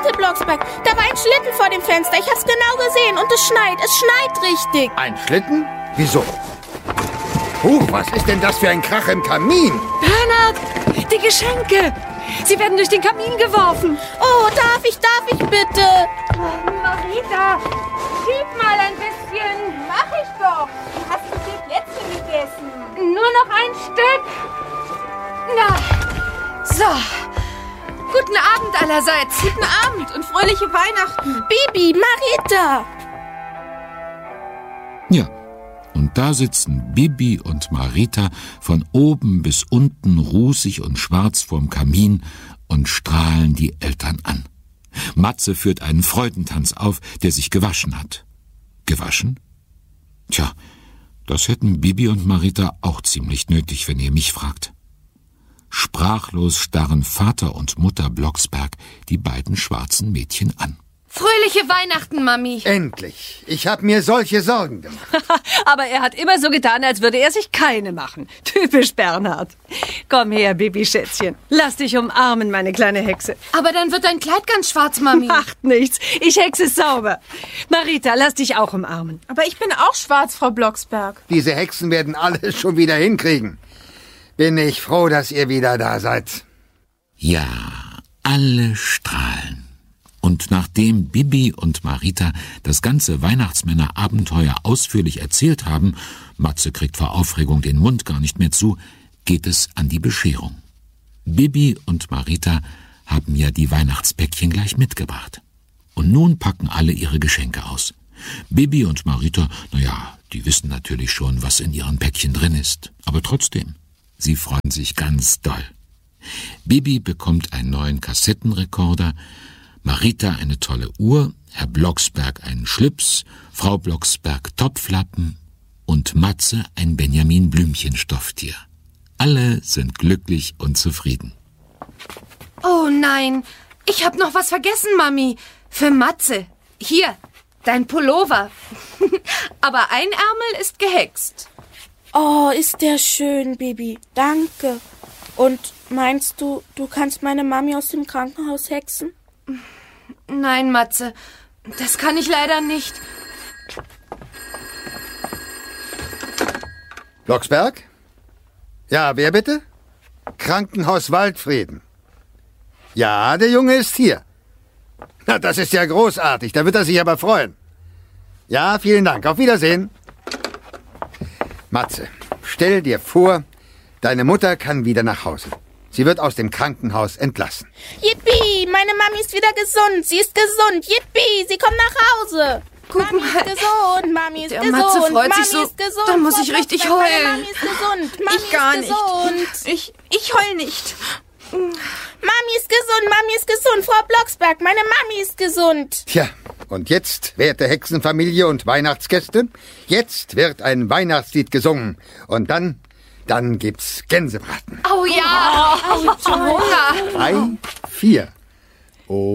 Warte, Blocksberg, da war ein Schlitten vor dem Fenster. Ich hab's genau gesehen und es schneit richtig. Ein Schlitten? Wieso? Was ist denn das für ein Krach im Kamin? Bernhard, die Geschenke. Sie werden durch den Kamin geworfen. Oh, darf ich bitte? Marita, schieb mal ein bisschen. Mach ich doch. Du hast zu viel Plätzchen gegessen. Nur noch ein Stück. Na, so. Guten Abend allerseits. Guten Abend und fröhliche Weihnachten. Bibi, Marita. Ja, und da sitzen Bibi und Marita von oben bis unten rußig und schwarz vorm Kamin und strahlen die Eltern an. Matze führt einen Freudentanz auf, der sich gewaschen hat. Gewaschen? Tja, das hätten Bibi und Marita auch ziemlich nötig, wenn ihr mich fragt. Sprachlos starren Vater und Mutter Blocksberg die beiden schwarzen Mädchen an. Fröhliche Weihnachten, Mami. Endlich. Ich habe mir solche Sorgen gemacht. Aber er hat immer so getan, als würde er sich keine machen. Typisch Bernhard. Komm her, Bibi-Schätzchen. Lass dich umarmen, meine kleine Hexe. Aber dann wird dein Kleid ganz schwarz, Mami. Macht nichts. Ich hexe es sauber. Marita, lass dich auch umarmen. Aber ich bin auch schwarz, Frau Blocksberg. Diese Hexen werden alles schon wieder hinkriegen. Bin ich froh, dass ihr wieder da seid. Ja, alle strahlen. Und nachdem Bibi und Marita das ganze Weihnachtsmänner-Abenteuer ausführlich erzählt haben, Matze kriegt vor Aufregung den Mund gar nicht mehr zu, geht es an die Bescherung. Bibi und Marita haben ja die Weihnachtspäckchen gleich mitgebracht. Und nun packen alle ihre Geschenke aus. Bibi und Marita, die wissen natürlich schon, was in ihren Päckchen drin ist. Aber trotzdem, sie freuen sich ganz doll. Bibi bekommt einen neuen Kassettenrekorder, Marita eine tolle Uhr, Herr Blocksberg einen Schlips, Frau Blocksberg Topflappen und Matze ein Benjamin Blümchen-Stofftier. Alle sind glücklich und zufrieden. Oh nein, ich hab noch was vergessen, Mami. Für Matze. Hier, dein Pullover. Aber ein Ärmel ist gehext. Oh, ist der schön, Bibi. Danke. Und meinst du, du kannst meine Mami aus dem Krankenhaus hexen? Nein, Matze, das kann ich leider nicht. Blocksberg? Ja, wer bitte? Krankenhaus Waldfrieden. Ja, der Junge ist hier. Na, das ist ja großartig, da wird er sich aber freuen. Ja, vielen Dank, auf Wiedersehen. Matze, stell dir vor, deine Mutter kann wieder nach Hause. Sie wird aus dem Krankenhaus entlassen. Yippie, meine Mami ist wieder gesund. Sie ist gesund. Yippie, sie kommt nach Hause. Guck Mami mal. ist gesund, Mami ist Der gesund. Matze freut Mami sich so, ist gesund. da muss Frau ich richtig Blocksberg, heulen. Mami ist gesund. Mami Ich gar ist nicht. gesund. Ich heul nicht. Mami ist gesund, Mami ist gesund. Frau Blocksberg, meine Mami ist gesund. Tja, und jetzt, werte Hexenfamilie und Weihnachtsgäste, jetzt wird ein Weihnachtslied gesungen. Und dann gibt's Gänsebraten. Oh ja, Hunger. 3, 4.